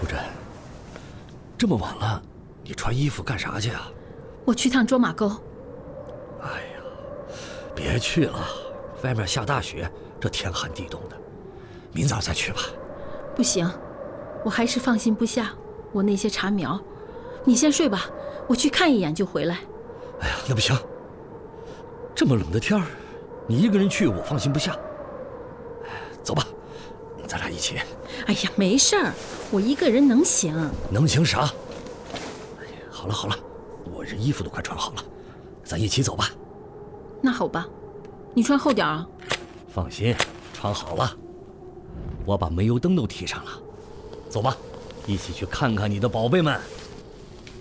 淑珍，这么晚了，你穿衣服干啥去啊？ 我去趟卓玛沟。 哎呀，别去了，外面下大雪，这天寒地冻的，明早再去吧。 不行，我还是放心不下我那些茶苗。你先睡吧，我去看一眼就回来。 哎呀，那不行，这么冷的天儿，你一个人去我放心不下。走吧，咱俩一起。 哎呀，没事儿，我一个人能行。 能行啥？哎呀，好了好了，我这衣服都快穿好了，咱一起走吧。 那好吧，你穿厚点啊。 放心，穿好了。我把煤油灯都提上了，走吧，一起去看看你的宝贝们。